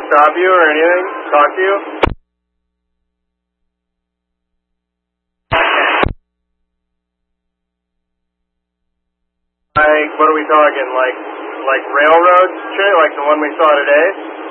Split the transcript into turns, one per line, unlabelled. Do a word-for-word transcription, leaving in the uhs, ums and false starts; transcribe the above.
stop you or anything? Talk to you? Like, what are we talking? Like, like railroad shit? Like the one we saw today?